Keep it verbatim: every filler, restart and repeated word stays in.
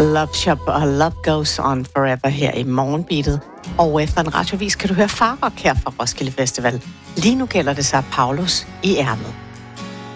Love Shop og Love Goes On Forever her i morgenbeatet. Og efter en radiovis kan du høre Farok her fra Roskilde Festival. Lige nu gælder det sig Paulus i ærmet.